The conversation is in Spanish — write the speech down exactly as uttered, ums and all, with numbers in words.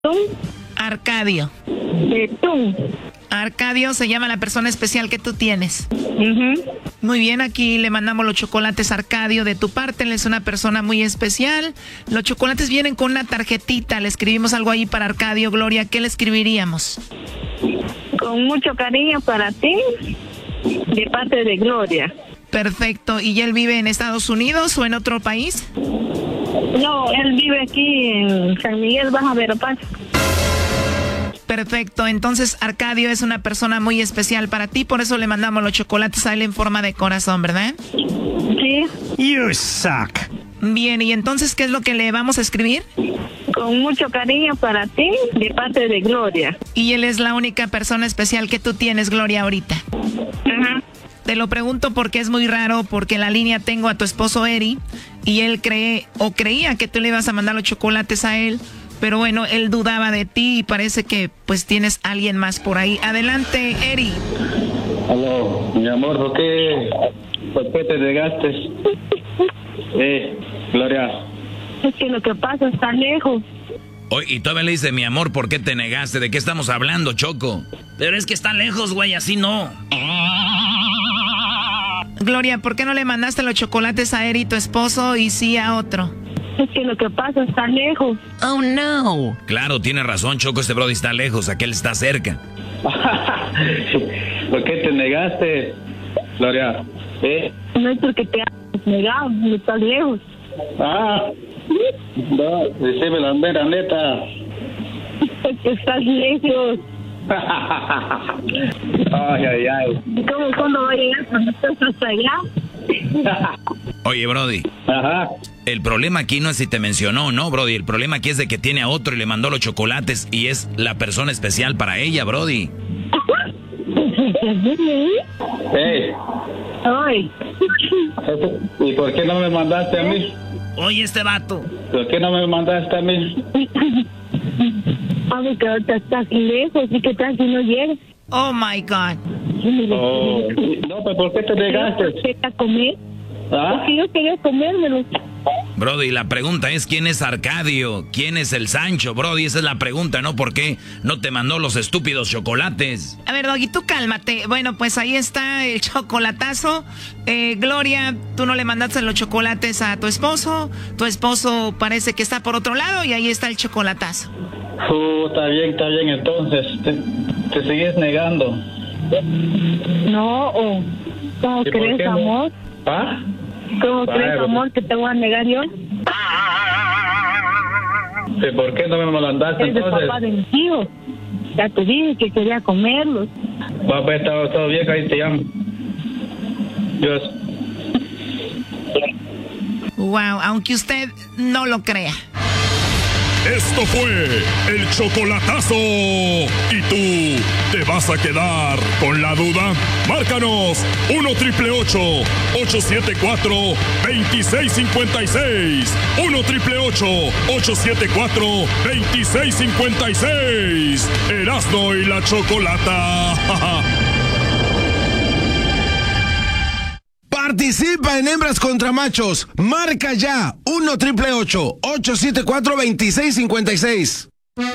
¿Tú? Arcadio. De tú. Arcadio se llama la persona especial que tú tienes. Uh-huh. Muy bien, aquí le mandamos los chocolates a Arcadio de tu parte. Él es una persona muy especial. Los chocolates vienen con una tarjetita. Le escribimos algo ahí para Arcadio. Gloria, ¿qué le escribiríamos? Con mucho cariño para ti, de parte de Gloria. Perfecto. ¿Y él vive en Estados Unidos o en otro país? No, él vive aquí en San Miguel, Baja Verapaz. Perfecto, entonces Arcadio es una persona muy especial para ti, por eso le mandamos los chocolates a él en forma de corazón, ¿verdad? Sí. You suck. Bien, ¿y entonces qué es lo que le vamos a escribir? Con mucho cariño para ti, de parte de Gloria. Y él es la única persona especial que tú tienes, Gloria, ahorita. Ajá. Te lo pregunto porque es muy raro, porque en la línea tengo a tu esposo Eri, y él cree, o creía que tú le ibas a mandar los chocolates a él, pero bueno, él dudaba de ti y parece que pues tienes a alguien más por ahí. Adelante, Eri. Aló, mi amor, ¿por qué, por qué te negaste? Eh, Gloria. Es que lo que pasa está lejos. Oye, y todavía le dice, mi amor, ¿por qué te negaste? ¿De qué estamos hablando, Choco? Pero es que está lejos, güey, así no. Gloria, ¿por qué no le mandaste los chocolates a Eri, tu esposo, y sí a otro? Es que lo que pasa está lejos. Oh, no. Claro, tiene razón, Choco, este brody está lejos, aquel está cerca. ¿Por qué te negaste, Gloria? ¿Eh? No es porque te has negado, no estás lejos. Ah, no, decime la mera neta. Porque estás lejos. Ay, ay, ay. ¿Cómo, cuándo va a llegar cuando estás hasta allá? Oye, brody. Ajá. El problema aquí no es si te mencionó o no, brody. El problema aquí es de que tiene a otro y le mandó los chocolates y es la persona especial para ella, brody. Hey. Ay. ¿Y por qué no me mandaste a mí? Oye, este vato. ¿Por qué no me mandaste a mí? Sabes que ahorita estás lejos y que tal si no llegas. Oh, my God. Oh. No, pero ¿por qué te negaste? ¿Quería comer? ¿Ah? Porque yo quería comérmelo. Brody, la pregunta es ¿quién es Arcadio? ¿Quién es el Sancho? Brody, esa es la pregunta, ¿no? ¿Por qué no te mandó los estúpidos chocolates? A ver, Doggy, tú cálmate. Bueno, pues ahí está el chocolatazo. Eh, Gloria, tú no le mandaste los chocolates a tu esposo. Tu esposo parece que está por otro lado y ahí está el chocolatazo. Uh, está bien, está bien, entonces. Te, te sigues negando. No, oh. ¿Cómo crees, no? amor? ¿Ah? ¿Cómo Vaya, crees, amor, que te voy a negar yo? ¿Y por qué no me lo mandaste Es de entonces? papá de mis hijos. Ya te dije que quería comerlos. Papá, está todo bien, ahí te llamo. Dios. Wow, aunque usted no lo crea. Esto fue el chocolatazo. ¿Y tú te vas a quedar con la duda? Márcanos uno triple ocho, ocho siete cuatro, dos seis cinco seis. uno triple ocho, ocho siete cuatro, dos seis cinco seis. Erasmo y la Chocolata. Participa en Hembras contra Machos. Marca ya uno triple ocho, ocho siete cuatro, dos seis cinco seis.